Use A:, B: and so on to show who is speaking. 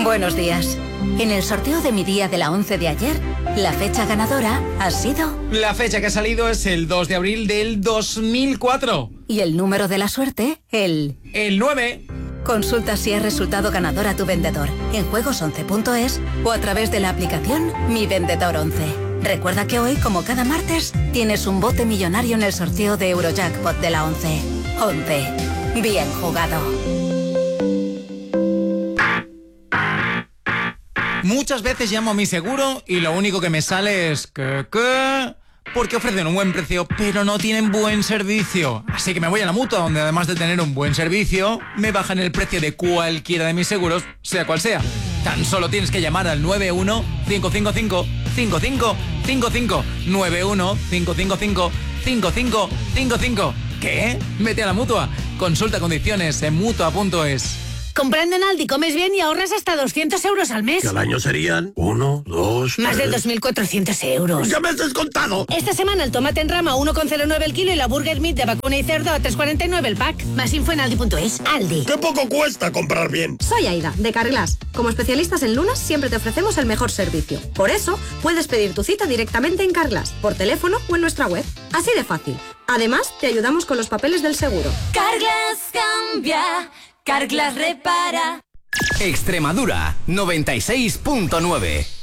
A: Buenos días. En el sorteo de mi día de la 11 de ayer, la fecha ganadora ha sido...
B: La fecha que ha salido es el 2 de abril del 2004.
A: Y el número de la suerte, el
B: 9.
A: Consulta si has resultado ganador a tu vendedor en juegos11.es o a través de la aplicación Mi Vendedor 11. Recuerda que hoy, como cada martes, tienes un bote millonario en el sorteo de Eurojackpot de la 11. 11. Bien jugado.
B: Muchas veces llamo a mi seguro y lo único que me sale es porque ofrecen un buen precio, pero no tienen buen servicio. Así que me voy a la Mutua, donde además de tener un buen servicio, me bajan el precio de cualquiera de mis seguros, sea cual sea. Tan solo tienes que llamar al 91-555-5555. 91-555-5555. ¿Qué? Vete a la Mutua. Consulta condiciones en Mutua.es.
C: Comprando en Aldi comes bien y ahorras hasta 200 euros al mes.
D: Que al año serían 1, 2,
C: Más de 2.400 euros.
D: ¡Ya me has descontado!
C: Esta semana el tomate en rama a 1,09 el kilo y la burger meat de vacuna y cerdo a 3,49 el pack. Más info en aldi.es. Aldi.
D: ¡Qué poco cuesta comprar bien!
E: Soy Aida, de Carglass. Como especialistas en lunas, siempre te ofrecemos el mejor servicio. Por eso, puedes pedir tu cita directamente en Carglass, por teléfono o en nuestra web. Así de fácil. Además, te ayudamos con los papeles del seguro.
F: Carglass cambia. Carglass repara.
G: Extremadura 96.9.